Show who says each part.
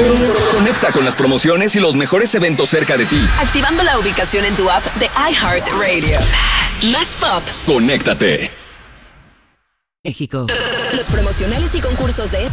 Speaker 1: Conecta con las promociones y los mejores eventos cerca de ti.
Speaker 2: Activando la ubicación en tu app de iHeartRadio. Más pop.
Speaker 1: Conéctate.
Speaker 2: México. Los promocionales y concursos de